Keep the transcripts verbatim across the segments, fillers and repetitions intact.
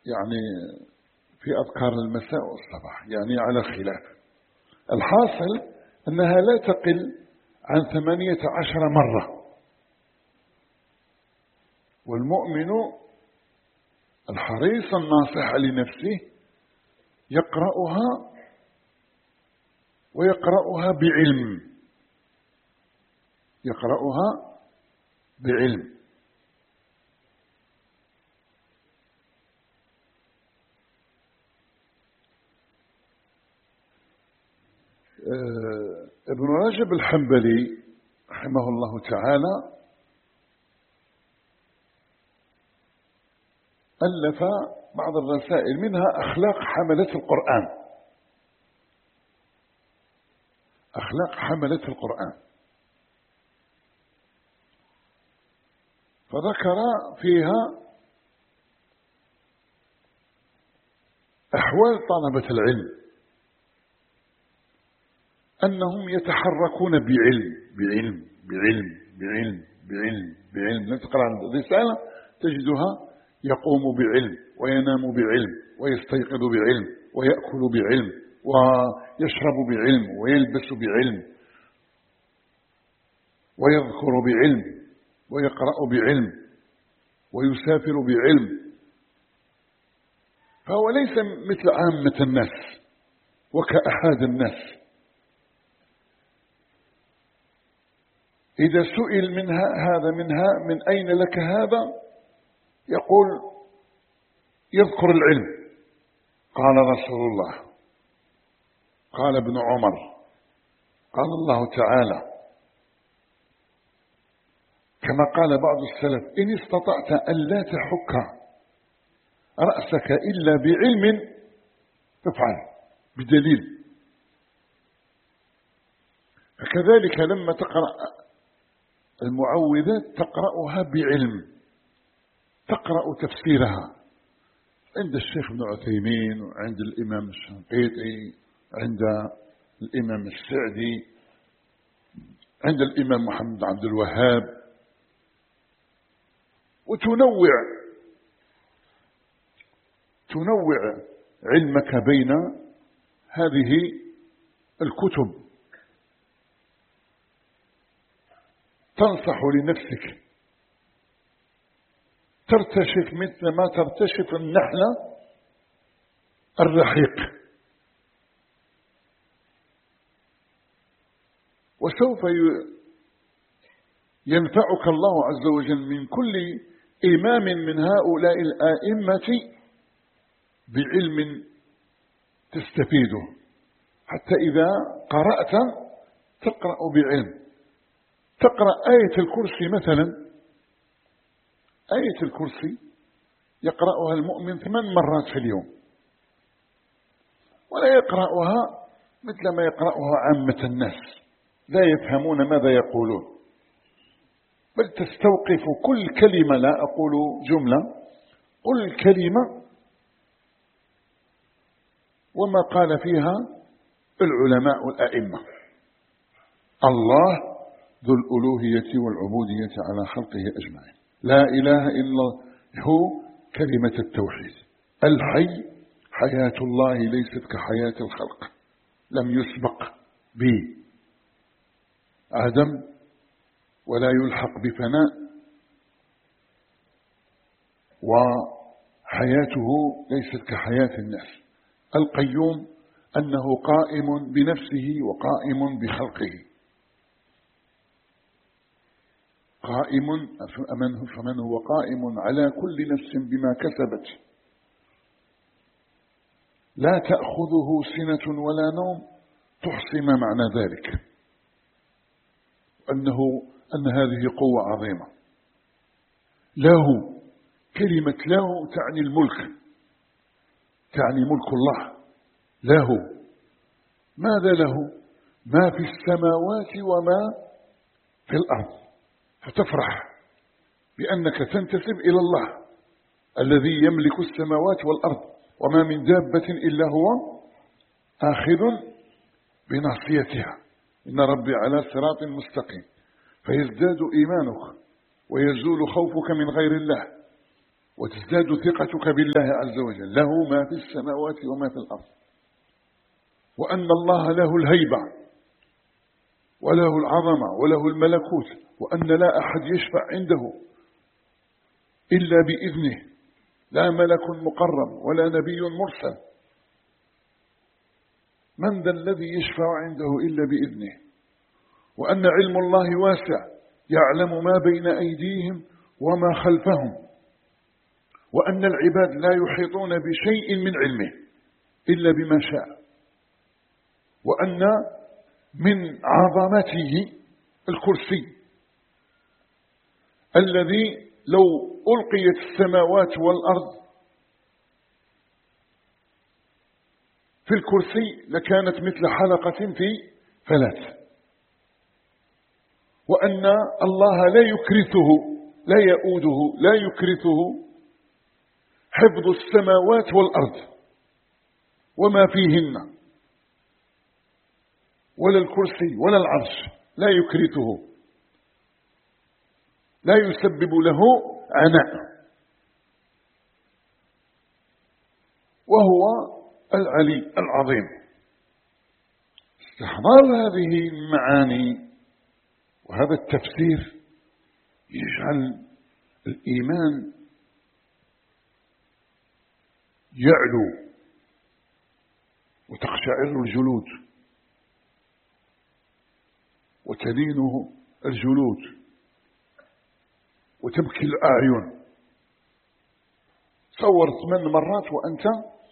يعني في أذكار المساء والصباح، يعني على خلاف. الحاصل أنها لا تقل عن ثمانية عشر مرة. والمؤمن الحريص الناصح لنفسه يقرأها ويقرأها بعلم، يقرأها بعلم. ابن رجب الحنبلي رحمه الله تعالى ألف بعض الرسائل، منها أخلاق حملة القرآن، أخلاق حملة القرآن، فذكر فيها أحوال طلبة العلم، أنهم يتحركون بعلم بعلم بعلم بعلم بعلم بعلم. لا تقرأ الرسالة تجدها يقوم بعلم وينام بعلم ويستيقظ بعلم ويأكل بعلم ويشرب بعلم ويلبس بعلم ويذكر بعلم ويقرأ بعلم ويسافر بعلم. فهو ليس مثل عامة الناس وكأحد الناس. إذا سئل منها هذا منها من أين لك هذا، يقول يذكر العلم، قال رسول الله، قال ابن عمر، قال الله تعالى، كما قال بعض السلف: إن استطعت أن لا تحك رأسك إلا بعلم فافعل، بدليل. فكذلك لما تقرأ المعوذات تقرأها بعلم، تقرأ تفسيرها عند الشيخ ابن عثيمين وعند الإمام الشنقيطي، عند الإمام السعدي، عند الإمام محمد عبد الوهاب، وتنوع تنوع علمك بين هذه الكتب، تنصح لنفسك، ترتشف مثل ما ترتشف النحلة الرحيق. وسوف ينفعك الله عز وجل من كل إمام من هؤلاء الآئمة بعلم تستفيده، حتى إذا قرأت تقرأ بعلم. تقرأ آية الكرسي مثلا، آية الكرسي يقرأها المؤمن ثمان مرات في اليوم، ولا يقرأها مثل ما يقرأها عامة الناس، لا يفهمون ماذا يقولون، بل تستوقف كل كلمة، لا أقول جملة، كل كلمة وما قال فيها العلماء والأئمة. الله ذو الألوهية والعبودية على خلقه أجمعين، لا إله إلا هو، كلمة التوحيد. الحي حياة الله ليست كحياة الخلق، لم يسبق بعدم ولا يلحق بفناء، وحياته ليست كحياة الناس. القيوم أنه قائم بنفسه وقائم بخلقه، قائم فمن هو قائم على كل نفس بما كسبت، لا تأخذه سنة ولا نوم، تحصي ما معنى ذلك، أنه أن هذه قوة عظيمة. له، كلمة له تعني الملك، تعني ملك الله. له، ماذا له؟ ما في السماوات وما في الأرض، فتفرح بأنك تنتسب إلى الله الذي يملك السماوات والأرض، وما من دابة إلا هو آخذ بناصيتها، إن ربي على صراط مستقيم. فيزداد إيمانك ويزول خوفك من غير الله، وتزداد ثقتك بالله عز وجل، له ما في السماوات وما في الأرض، وأن الله له الهيبة وله العظمة وله الملكوت، وأن لا أحد يشفع عنده إلا بإذنه، لا ملك مقرب ولا نبي مرسل. من ذا الذي يشفع عنده إلا بإذنه؟ وأن علم الله واسع، يعلم ما بين أيديهم وما خلفهم، وأن العباد لا يحيطون بشيء من علمه إلا بما شاء، وأن من عظمته الكرسي الذي لو ألقيت السماوات والأرض في الكرسي لكانت مثل حلقة في فلات، وأن الله لا يكرثه لا يؤوده لا يكرثه حفظ السماوات والأرض وما فيهن، ولا الكرسي ولا العرش لا يكرثه، لا يسبب له عناء، وهو العلي العظيم. استحضار هذه المعاني وهذا التفسير يجعل الإيمان يعلو وتقشعر الجلود وتلينه الجلود وتبكي الأعين. تصور ثمان مرات وأنت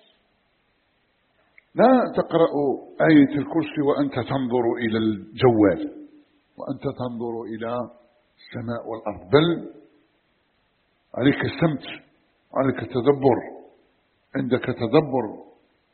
لا تقرأ آية الكرسي وأنت تنظر إلى الجوال وأنت تنظر إلى السماء والأرض، بل عليك السمت، عليك تدبر، عندك تدبر.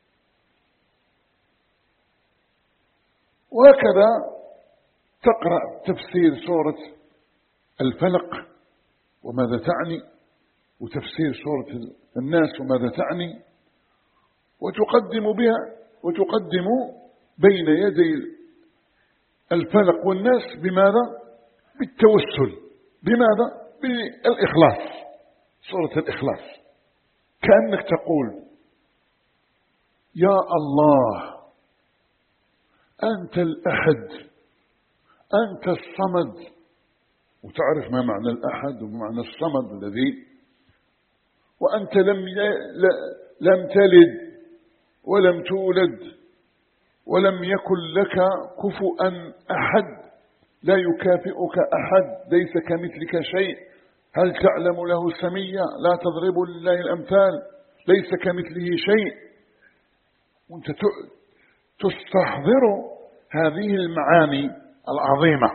وهكذا تقرأ تفسير سورة الفلق وماذا تعني، وتفسير سورة الناس وماذا تعني، وتقدم بها وتقدم بين يدي الفلق والناس بماذا؟ بالتوسل. بماذا؟ بالإخلاص، سورة الإخلاص، كأنك تقول يا الله أنت الأحد، أنت الصمد. وتعرف ما معنى الأحد ومعنى الصمد الذي، وأنت لم لم تلد ولم تولد ولم يكن لك كفؤا أحد، لا يكافئك أحد، ليس كمثلك شيء، هل تعلم له سميا، لا تضرب لله الأمثال، ليس كمثله شيء. وانت تستحضر هذه المعاني العظيمة،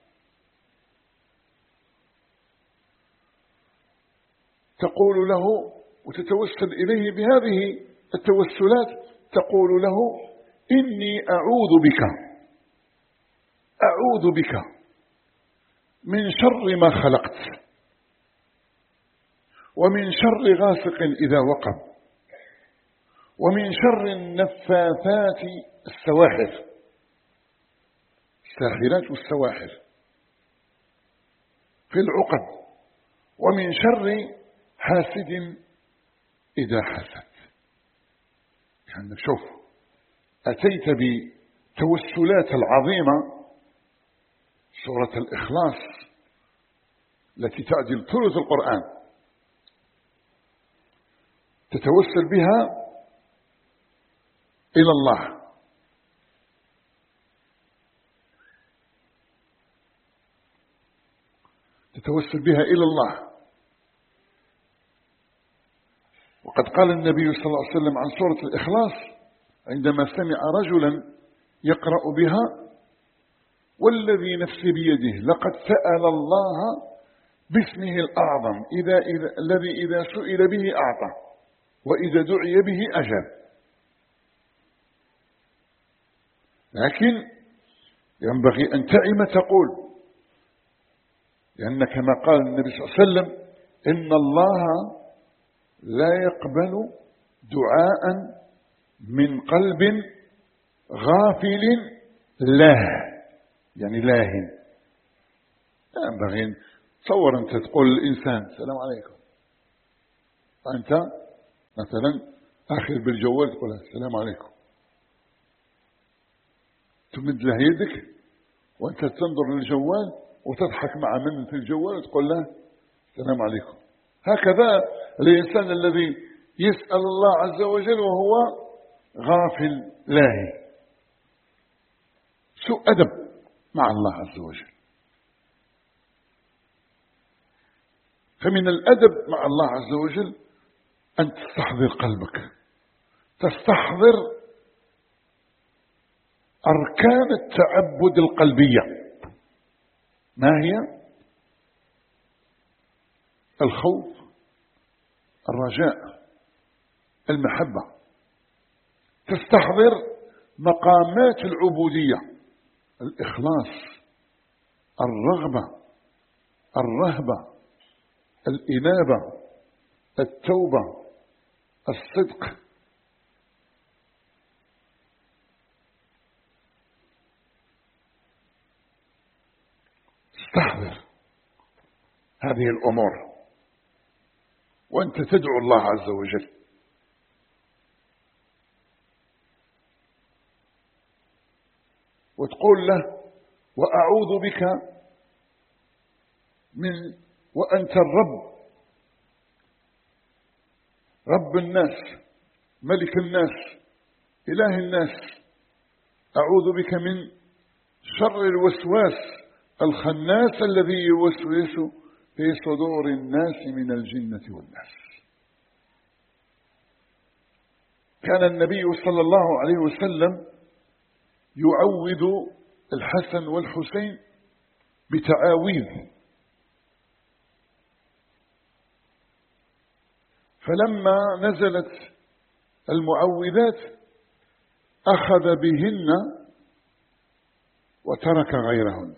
تقول له وتتوسل إليه بهذه التوسلات، تقول له إني أعوذ بك أعوذ بك من شر ما خلقت، ومن شر غاسق إذا وقب، ومن شر النفاثات السواحر، الساحرات والسواحر في العقد، ومن شر حاسد إذا حسد. يعني شوف، أتيت بتوسلات العظيمة، سورة الإخلاص التي تعدل ثلث القرآن، تتوسل بها إلى الله، تتوسل بها إلى الله. وقد قال النبي صلى الله عليه وسلم عن سورة الإخلاص عندما سمع رجلا يقرأ بها: والذي نفسي بيده لقد سأل الله باسمه الأعظم إذا إذا الذي إذا سئل به أعطى وإذا دعي به أجاب. لكن ينبغي أن تعم تقول، لأن كما قال النبي صلى الله عليه وسلم: إن الله لا يقبل دعاء من قلب غافل لاه، يعني لاهن. ينبغي تصور أنت تقول للإنسان: السلام عليكم، أنت مثلا آخر بالجوال تقول السلام عليكم، تمد له يدك وأنت تنظر للجوال وتضحك مع من في الجوال وتقول له السلام عليكم. هكذا الإنسان الذي يسأل الله عز وجل وهو غافل لاهي، سوء أدب مع الله عز وجل. فمن الأدب مع الله عز وجل أن تستحضر قلبك، تستحضر أركان التعبد القلبية. ما هي؟ الخوف، الرجاء، المحبة. تستحضر مقامات العبودية: الإخلاص، الرغبة، الرهبة، الإنابة، التوبة، الصدق. استحضر هذه الأمور وأنت تدعو الله عز وجل. وتقول له وأعوذ بك من وأنت الرب، رب الناس، ملك الناس، إله الناس، أعوذ بك من شر الوسواس الخناس الذي يوسوس في صدور الناس من الجنة والناس. كان النبي صلى الله عليه وسلم يعوذ الحسن والحسين بتعاويذ، فلما نزلت المعوذات أخذ بهن وترك غيرهن.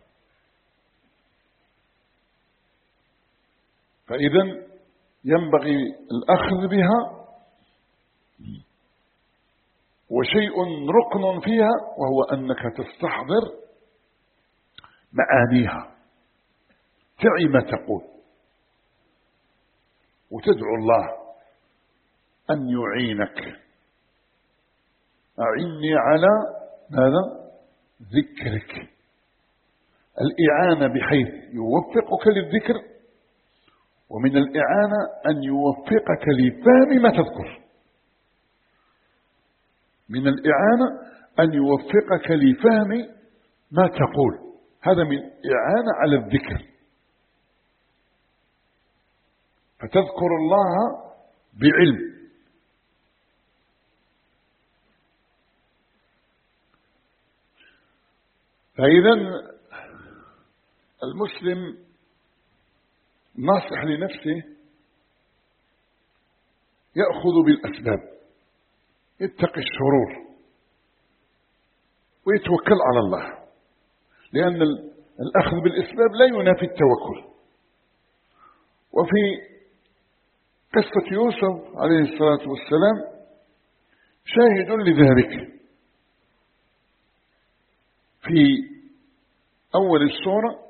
فإذا ينبغي الأخذ بها، وشيء ركن فيها وهو أنك تستحضر معانيها، تعي ما تقول، وتدعو الله أن يعينك. أعني على ماذا؟ ذكرك، الإعانة بحيث يوفقك للذكر، ومن الإعانة أن يوفقك لفهم ما تذكر. من الإعانة أن يوفقك لفهم ما تقول، هذا من إعانة على الذكر. فتذكر الله بعلم. فإذا المسلم ناصح لنفسه يأخذ بالأسباب، يتقي الشرور ويتوكل على الله، لأن الأخذ بالأسباب لا ينافي التوكل. وفي قصة يوسف عليه الصلاة والسلام شاهد لذلك. في أول السورة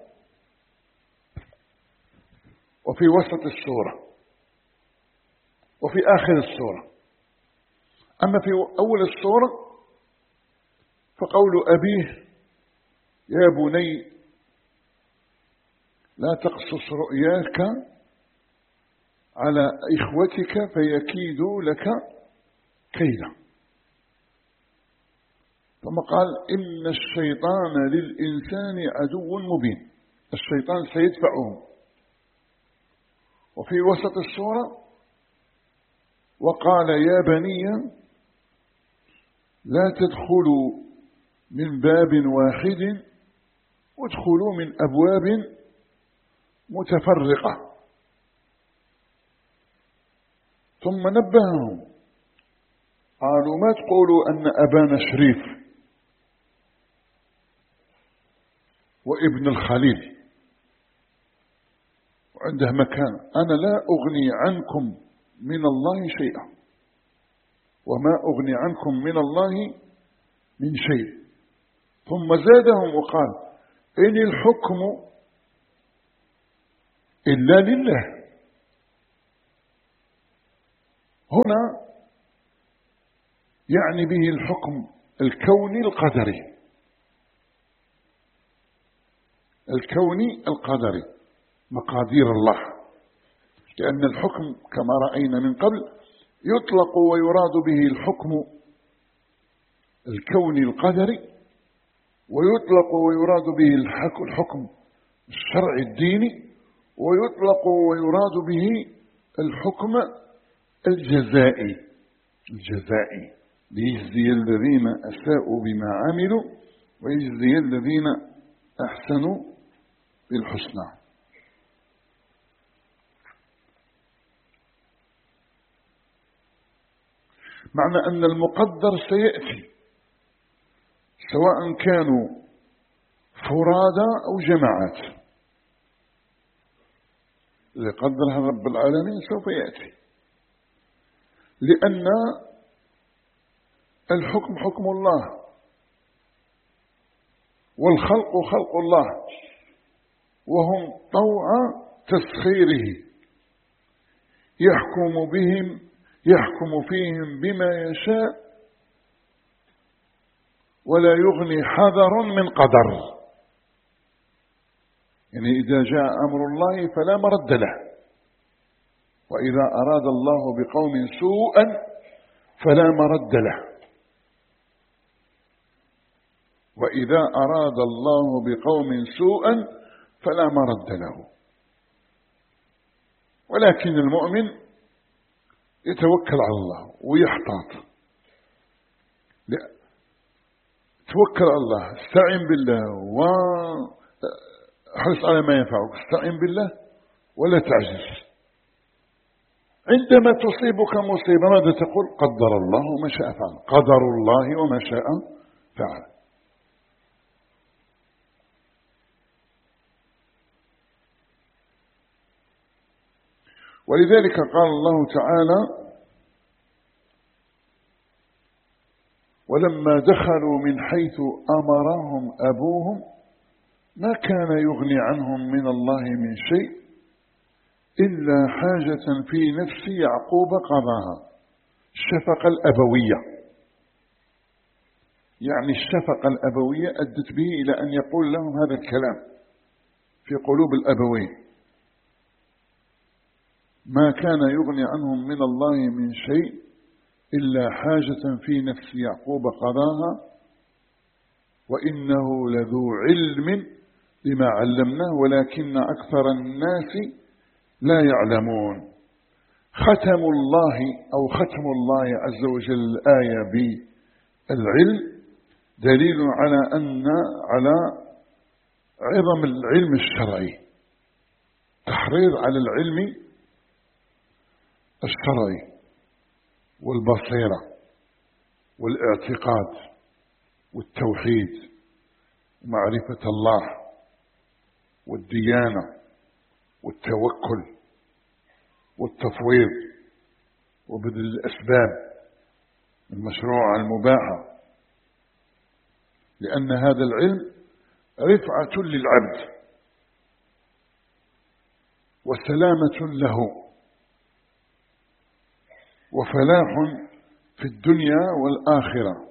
وفي وسط السورة وفي آخر السورة. أما في أول السورة فقول أبيه يا بني لا تقصص رؤياك على إخوتك فيكيدوا لك كيدا. ثم قال إن الشيطان للإنسان عدو مبين، الشيطان سيدفعهم. وفي وسط السورة وقال يا بني لا تدخلوا من باب واحد وادخلوا من أبواب متفرقة. ثم نبههم قالوا ما تقولوا أن أبانا شريف وابن الخليل وعنده مكان، أنا لا أغني عنكم من الله شيئا وما أغني عنكم من الله من شيء. ثم زادهم وقال إن الحكم إلا لله هنا يعني به الحكم الكوني القدري، الكوني القدري، مقادير الله. لأن الحكم كما رأينا من قبل يطلق ويراد به الحكم الكوني القدري، ويطلق ويراد به الحكم الشرعي الديني، ويطلق ويراد به الحكم الجزائي الجزائي ليجزي الذين أساءوا بما عملوا ويجزي الذين أحسنوا بالحسنى. معنى أن المقدر سيأتي سواء كانوا فرادى أو جماعات، اللي قدرها رب العالمين سوف يأتي، لأن الحكم حكم الله والخلق خلق الله، وهم طوع تسخيره يحكم بهم يحكم فيهم بما يشاء ولا يغني حذر من قدر. يعني إذا جاء أمر الله فلا مرد له، وإذا أراد الله بقوم سوءا فلا مرد له، وإذا أراد الله بقوم سوءا فلا مرد له. ولكن المؤمن يتوكل على الله ويحتاط، توكل على الله، استعن بالله وحرص على ما ينفعك، استعن بالله ولا تعجز. عندما تصيبك مصيبة ماذا تقول؟ قدر الله وما شاء فعل، قدر الله وما شاء فعل. ولذلك قال الله تعالى: ولما دخلوا من حيث أمرهم أبوهم ما كان يغني عنهم من الله من شيء إلا حاجة في نفس يعقوب قضاها. الشفقة الأبوية، يعني الشفقة الأبوية أدت به إلى أن يقول لهم هذا الكلام في قلوب الأبوين: ما كان يغني عنهم من الله من شيء إلا حاجة في نفس يعقوب قضاها وإنه لذو علم لما علمناه ولكن أكثر الناس لا يعلمون. ختم الله أو ختم الله عز وجل الآية بالعلم دليل على أن على عظم العلم الشرعي، تحريض على العلم الشرعي والبصيرة والاعتقاد والتوحيد ومعرفة الله والديانة والتوكل والتفويض وبذل الأسباب المشروعة المباحة، لأن هذا العلم رفعة للعبد وسلامة له وفلاح في الدنيا والآخرة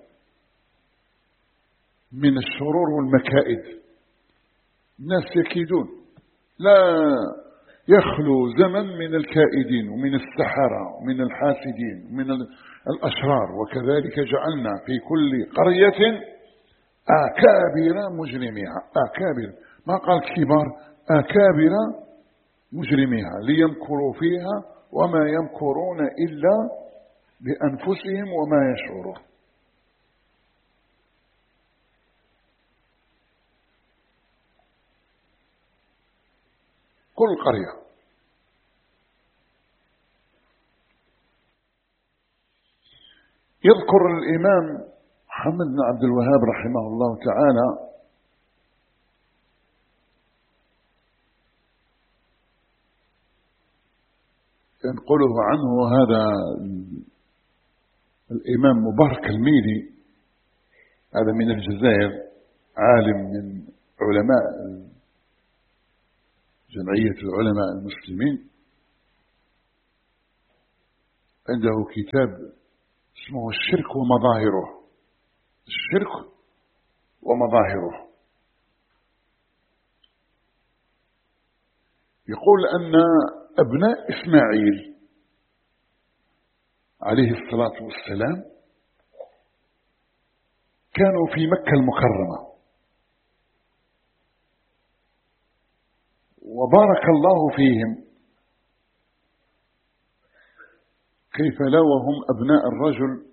من الشرور والمكائد. الناس يكيدون، لا يخلو زمن من الكائدين ومن السحرة ومن الحاسدين ومن الأشرار. وكذلك جعلنا في كل قرية أكابر مجرميها، أكابر ما قال كبار، أكابر مجرميها ليمكروا فيها وما يمكرون إلا بأنفسهم وما يشعرون. كل قرية. يذكر الإمام محمد بن عبد الوهاب رحمه الله تعالى ينقله عنه هذا الإمام مبارك الميري، هذا من الجزائر، عالم من علماء جمعية العلماء المسلمين، عنده كتاب اسمه الشرك ومظاهره، الشرك ومظاهره. يقول أن أبناء إسماعيل عليه الصلاة والسلام كانوا في مكة المكرمة، وبارك الله فيهم، كيف لا وهم أبناء الرجل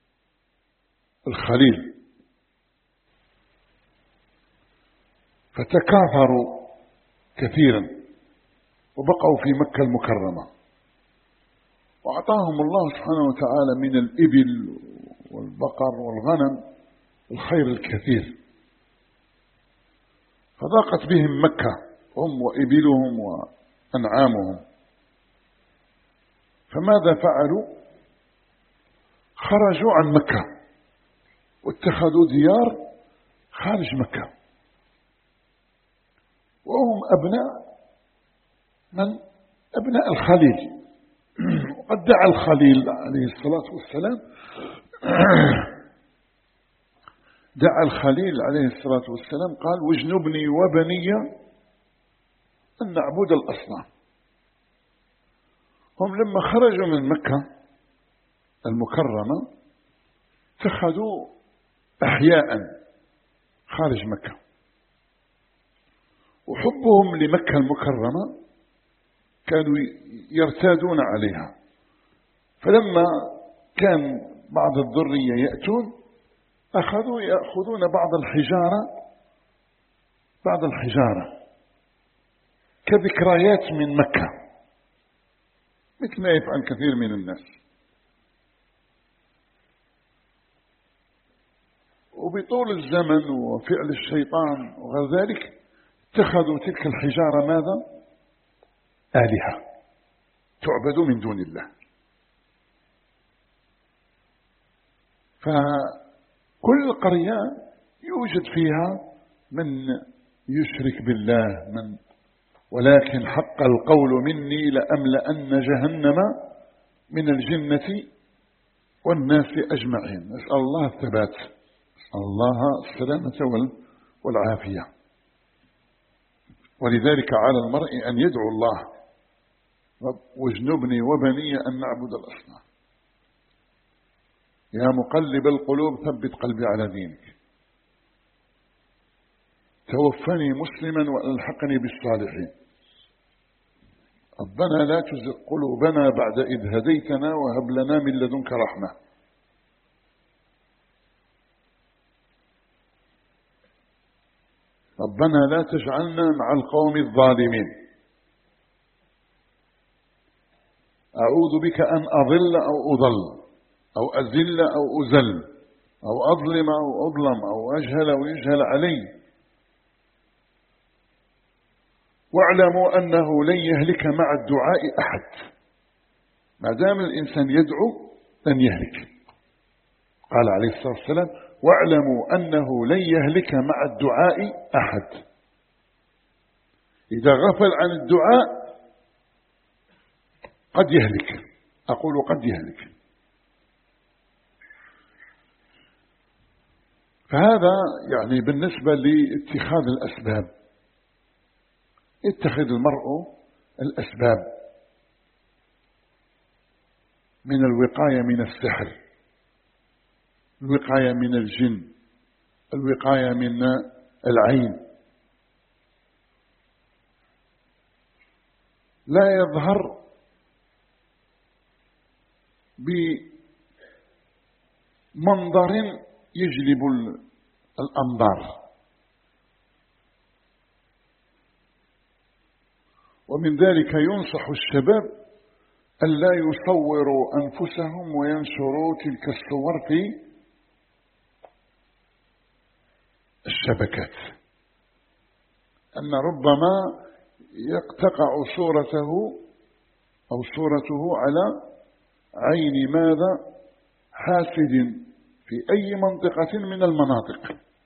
الخليل، فتكاثروا كثيرا وبقوا في مكة المكرمة، وأعطاهم الله سبحانه وتعالى من الإبل والبقر والغنم الخير الكثير، فضاقت بهم مكة هم وإبلهم وأنعامهم، فماذا فعلوا؟ خرجوا عن مكة واتخذوا ديار خارج مكة، وهم أبناء من؟ أبناء الخليل. وقد دعا الخليل عليه الصلاة والسلام دعا الخليل عليه الصلاة والسلام قال: واجنبني وبني أن نعبد الأصنام. هم لما خرجوا من مكة المكرمة اتخذوا أحياء خارج مكة، وحبهم لمكة المكرمة كانوا يرتادون عليها، فلما كان بعض الذرية يأتون أخذوا يأخذون بعض الحجارة بعض الحجارة كذكريات من مكة، مثل ما يفعل كثير من الناس. وبطول الزمن وفعل الشيطان وغير ذلك اتخذوا تلك الحجارة ماذا؟ آلهة تعبد من دون الله. فكل قرية يوجد فيها من يشرك بالله من ولكن حق القول مني لأملأن جهنم من الجنة والناس أجمعين. نسأل الله الثبات، نسأل الله السلامة والعافية. ولذلك على المرء أن يدعو الله: رب واجنبني وبني أن نعبد الأصنام. يا مقلب القلوب ثبت قلبي على دينك، توفني مسلما وألحقني بالصالحين، ربنا لا تزغ قلوبنا بعد إذ هديتنا وهب لنا من لدنك رحمة. ربنا لا تجعلنا مع القوم الظالمين، أعوذ بك أن أضل أو أضل أو أذل أو أذل أو أظلم أو أظلم أو أجهل أو يجهل علي، واعلموا أنه لن يهلك مع الدعاء أحد. ما دام الإنسان يدعو لن يهلك. قال عليه الصلاة والسلام: واعلموا أنه لن يهلك مع الدعاء أحد. إذا غفل عن الدعاء قد يهلك، أقول قد يهلك. فهذا يعني بالنسبة لاتخاذ الأسباب. اتخذ المرء الأسباب من الوقاية من السحر، الوقاية من الجن، الوقاية من العين. لا يظهر بمنظر يجلب الأنظار. ومن ذلك ينصح الشباب ألا يصوروا أنفسهم وينشروا تلك الصور في الشبكات، أن ربما يقتقع صورته أو صورته على عين ماذا؟ حاسد في أي منطقة من المناطق،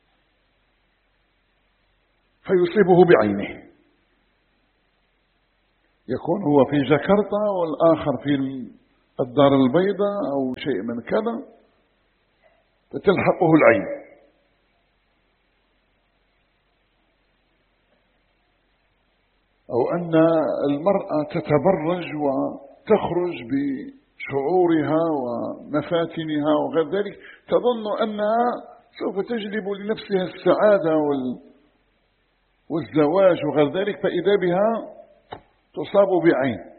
فيصيبه بعينه، يكون هو في جاكرتا والآخر في الدار البيضاء أو شيء من كذا فتلحقه العين. أو أن المرأة تتبرج وتخرج بشعورها ومفاتنها وغير ذلك، تظن أنها سوف تجلب لنفسها السعادة والزواج وغير ذلك، فإذا بها تصاب بعين.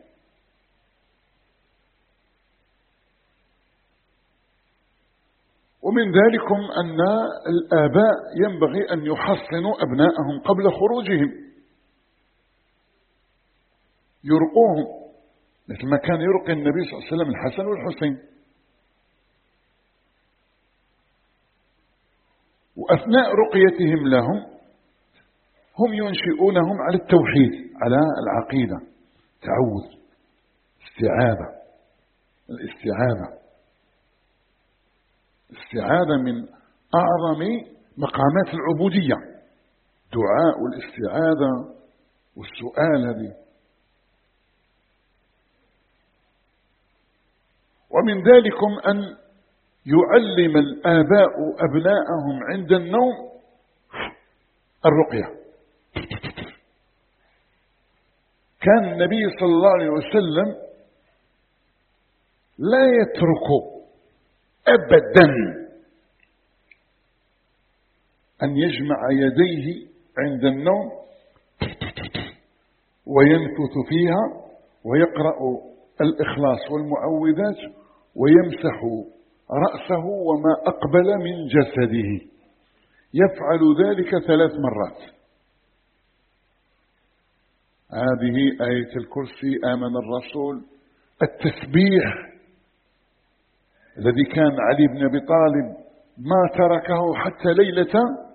ومن ذلكم أن الآباء ينبغي أن يحصنوا أبناءهم قبل خروجهم، يرقوهم مثل ما كان يرقي النبي صلى الله عليه وسلم الحسن والحسين. وأثناء رقيتهم لهم هم ينشئونهم على التوحيد، على العقيدة، تعوذ، استعاذة. الاستعاذة الاستعاذة من أعظم مقامات العبودية، دعاء والاستعاذة والسؤال هذه. ومن ذلكم أن يعلم الآباء أبناءهم عند النوم الرقية. كان النبي صلى الله عليه وسلم لا يترك أبدا أن يجمع يديه عند النوم وينفث فيها ويقرأ الإخلاص والمعوذات ويمسح رأسه وما أقبل من جسده، يفعل ذلك ثلاث مرات. هذه آية الكرسي، آمن الرسول، التسبيح الذي كان علي بن أبي طالب ما تركه حتى ليلة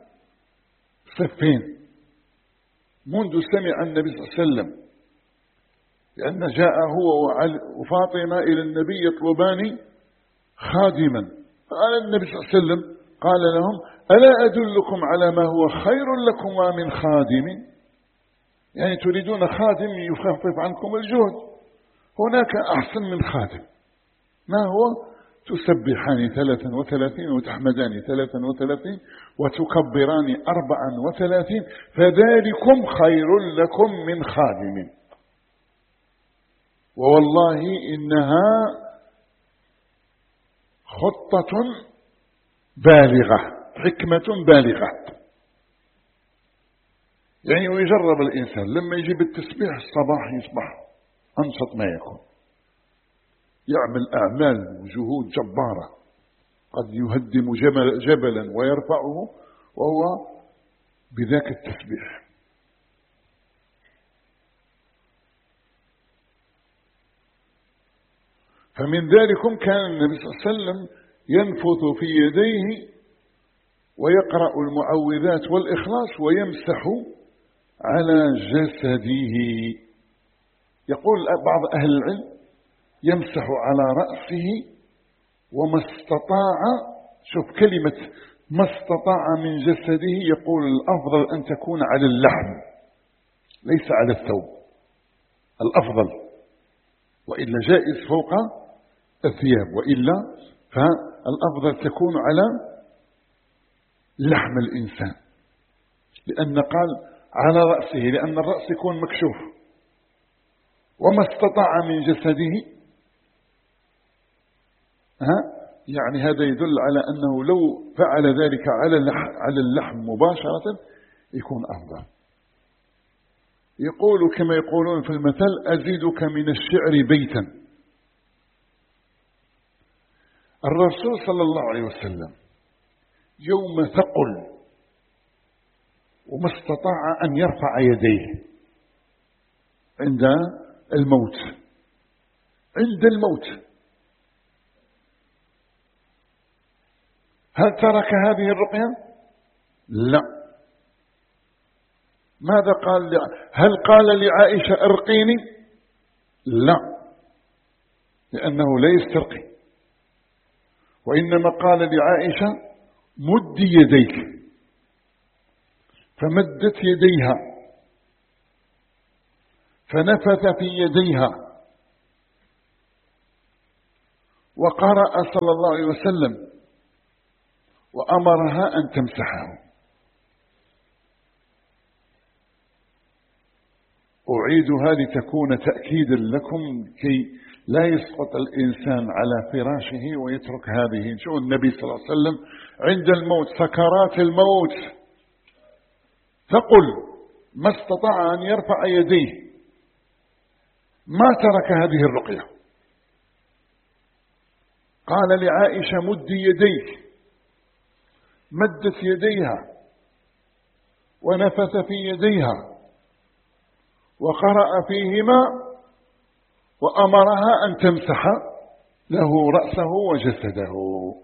صفين منذ سمع النبي صلى الله عليه وسلم، لأن جاء هو وفاطمة إلى النبي يطلبان خادما، فقال النبي صلى الله عليه وسلم قال لهم: ألا أدلكم على ما هو خير لكم ومن خادم؟ يعني تريدون خادم يخفف عنكم الجهد، هناك أحسن من خادم. ما هو؟ تسبحان ثلاثا وثلاثين وتحمدان ثلاثا وثلاثين وتكبران أربعا وثلاثين، فذلكم خير لكم من خادم. ووالله إنها خطة بالغة، حكمة بالغة. يعني ويجرب الإنسان لما يجيب التسبيح الصباح يصبح أنشط ما يكون، يعمل أعمال وجهود جبارة، قد يهدم جبل جبلا ويرفعه وهو بذاك التسبيح. فمن ذلكم كان النبي صلى الله عليه وسلم ينفث في يديه ويقرأ المعوذات والإخلاص ويمسح على جسده. يقول بعض أهل العلم: يمسح على رأسه وما استطاع. شوف كلمة ما استطاع من جسده، يقول الأفضل أن تكون على اللحم ليس على الثوب، الأفضل، وإلا جائز فوق الثياب، وإلا فالأفضل تكون على لحم الإنسان، لأن قال على رأسه لأن الرأس يكون مكشوف. وما استطاع من جسده، ها يعني هذا يدل على أنه لو فعل ذلك على على اللحم مباشرة يكون أفضل. يقول كما يقولون في المثل: أزيدك من الشعر بيتا. الرسول صلى الله عليه وسلم يوم ثقل وما استطاع أن يرفع يديه عند الموت، عند الموت، هل ترك هذه الرقية؟ لا. ماذا قال؟ هل قال لعائشة ارقيني؟ لا، لأنه لا يسترقي، وإنما قال لعائشة مدي يديك، فمدت يديها فنفث في يديها وقرأ صلى الله عليه وسلم وأمرها أن تمسحه. أعيدها لتكون تأكيدا لكم كي لا يسقط الإنسان على فراشه ويترك هذه. شو النبي صلى الله عليه وسلم عند الموت، سكرات الموت، فقل ما استطاع أن يرفع يديه ما ترك هذه الرقية. قال لعائشة مدي يديك، مدت يديها ونفث في يديها وقرأ فيهما وأمرها أن تمسح له رأسه وجسده.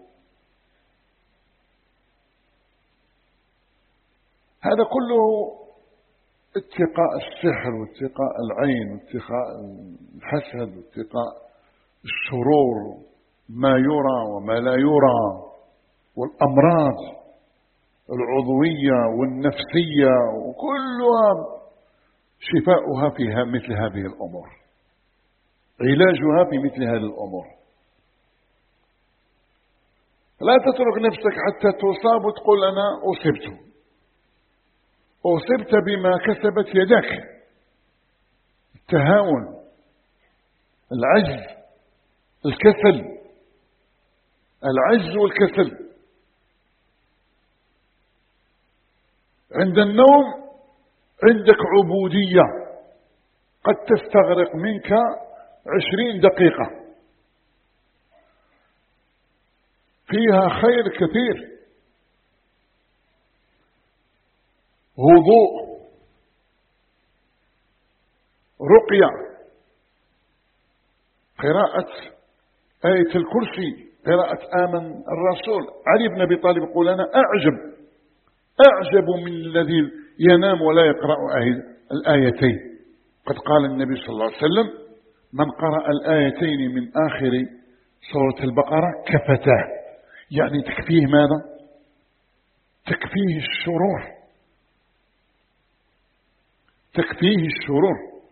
هذا كله اتقاء السحر واتقاء العين واتقاء الحسد واتقاء الشرور، ما يرى وما لا يرى، والأمراض العضوية والنفسية، وكلها شفاؤها فيها مثل هذه الأمور، علاجها في مثل هذه الأمور. لا تترك نفسك حتى تصاب وتقول أنا أصبت. أصبت بما كسبت يدك، التهاون، العجز، الكسل، العجز والكسل. عند النوم عندك عبودية قد تستغرق منك عشرين دقيقة فيها خير كثير. وضوء، رقية، قراءة آية الكرسي، قراءة آمن الرسول. علي بن أبي طالب يقول أنا أعجب أعجب من الذي ينام ولا يقرأ الآيتين. قد قال النبي صلى الله عليه وسلم من قرأ الآيتين من آخر سورة البقرة كفتاه، يعني تكفيه ماذا؟ تكفيه الشرور، تكفيه الشرور.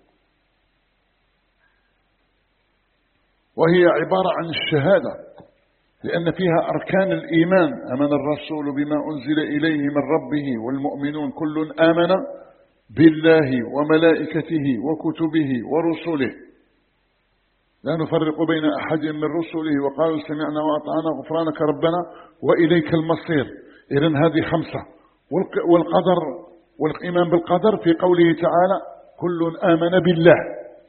وهي عبارة عن الشهادة، لأن فيها أركان الإيمان. آمن الرسول بما أنزل إليه من ربه والمؤمنون كل آمن بالله وملائكته وكتبه ورسله لا نفرق بين أحد من رسله وقالوا سمعنا وأطعنا غفرانك ربنا وإليك المصير. إذن هذه خمسة. والقدر والإيمان بالقدر في قوله تعالى كل آمن بالله،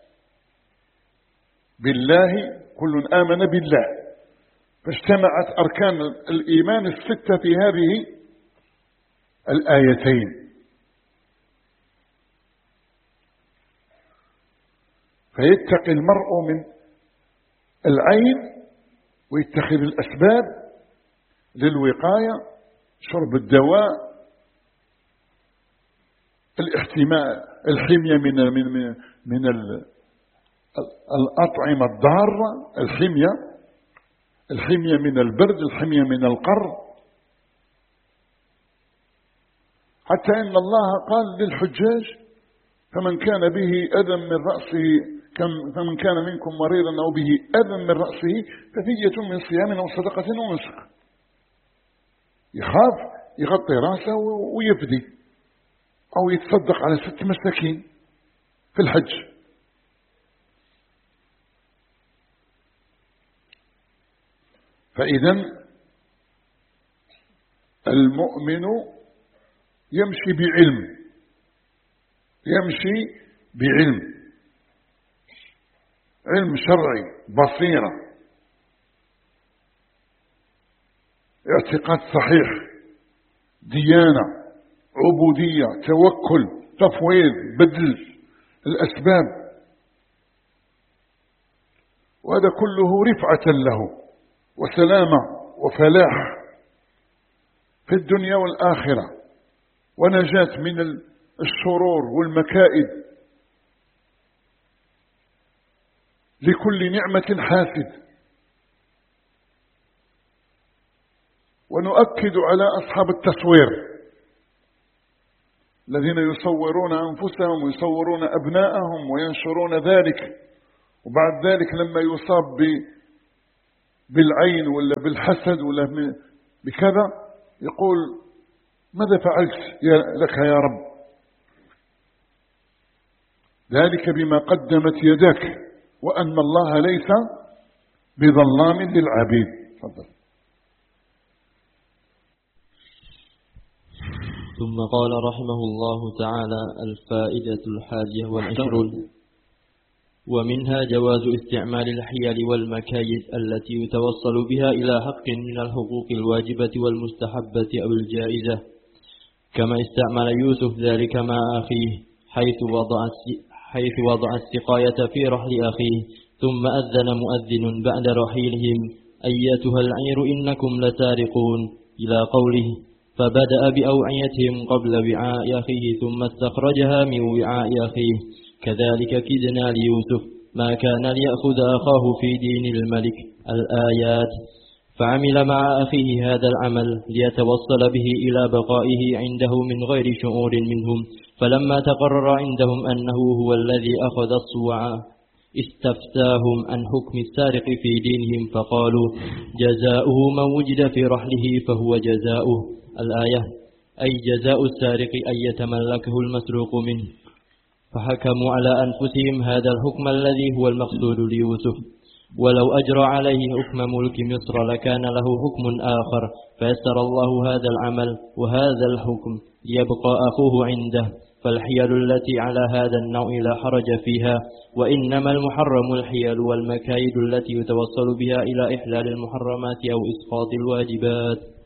بالله كل آمن بالله. فاجتمعت أركان الإيمان الستة في هذه الآيتين. فيتقي المرء من العين ويتخذ الأسباب للوقاية، شرب الدواء، الاحتماء، الحمية من من من الأطعمة الضارة، الحمية الحمية من البرد، الحمية من القر. حتى إن الله قال للحجاج فمن كان به أذى من رأسه فمن كان منكم مريضا أو به أذى من رأسه ففدية من صيام أو صدقة أو نسك. يخاف يغطي رأسه ويفدي أو يتصدق على ست مساكين في الحج. فإذا المؤمن يمشي بعلم، يمشي بعلم، علم شرعي، بصيرة، اعتقاد صحيح، ديانة، عبودية، توكل، تفويض، بذل الأسباب. وهذا كله رفعة له وسلامة وفلاح في الدنيا والآخرة، ونجاة من الشرور والمكائد. لكل نعمة حاسد. ونؤكد على أصحاب التصوير الذين يصورون أنفسهم ويصورون أبناءهم وينشرون ذلك، وبعد ذلك لما يصاب بالعين ولا بالحسد ولا بكذا، يقول ماذا فعلت يا لك يا رب؟ ذلك بما قدمت يدك وأن الله ليس بظلام للعبيد. تفضل. ثم قال رحمه الله تعالى: الفائدة الحادية والعشرون: ومنها جواز استعمال الحيل والمكايد التي يتوصل بها إلى حق من الحقوق الواجبة والمستحبة أو الجائزة، كما استعمل يوسف ذلك مع أخيه حيث وضع حيث وضع السقاية في رحل أخيه، ثم أذن مؤذن بعد رحيلهم: أيتها العير إنكم لسارقون، إلى قوله: فبدأ بأوعيتهم قبل وعاء أخيه ثم استخرجها من وعاء أخيه. كذلك كدنا ليوسف ما كان ليأخذ أخاه في دين الملك. الآيات. فعمل مع أخيه هذا العمل ليتوصل به إلى بقائه عنده من غير شعور منهم، فلما تقرر عندهم أنه هو الذي أخذ الصواع استفتاهم عن حكم السارق في دينهم، فقالوا: جزاؤه من وجد في رحله فهو جزاؤه. الآية. أي جزاء السارق أن يتملكه المسروق منه، فحكموا على أنفسهم هذا الحكم الذي هو المقصود ليوسف. ولو أجرى عليه حكم ملك مصر لكان له حكم آخر، فيسر الله هذا العمل وهذا الحكم ليبقى أخوه عنده. فالحيل التي على هذا النوع لا حرج فيها، وإنما المحرم الحيل والمكايد التي يتوصل بها إلى إحلال المحرمات أو إسقاط الواجبات.